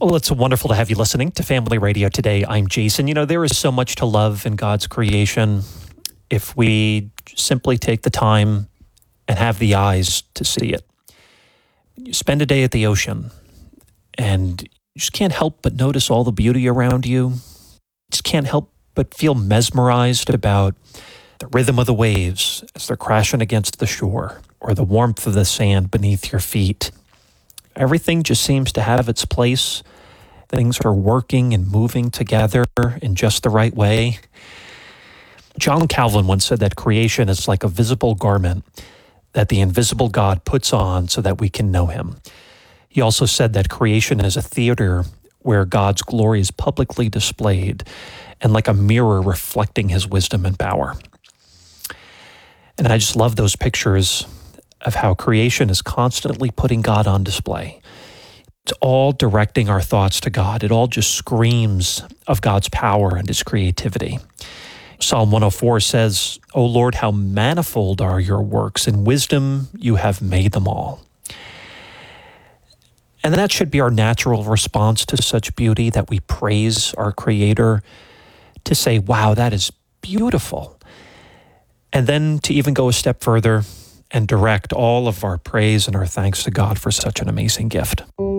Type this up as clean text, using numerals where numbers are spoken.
Well, it's wonderful to have you listening to Family Radio today. I'm Jason. You know, there is so much to love in God's creation if we simply take the time and have the eyes to see it. You spend a day at the ocean and you just can't help but notice all the beauty around you. You just can't help but feel mesmerized about the rhythm of the waves as they're crashing against the shore, or the warmth of the sand beneath your feet. Everything just seems to have its place. Things are working and moving together in just the right way. John Calvin once said that creation is like a visible garment that the invisible God puts on so that we can know him. He also said that creation is a theater where God's glory is publicly displayed and like a mirror reflecting his wisdom and power. And I just love those pictures of how creation is constantly putting God on display. It's all directing our thoughts to God. It all just screams of God's power and his creativity. Psalm 104 says, "O Lord, how manifold are your works. In wisdom you have made them all." And that should be our natural response to such beauty, that we praise our Creator, to say, wow, that is beautiful. And then to even go a step further and direct all of our praise and our thanks to God for such an amazing gift.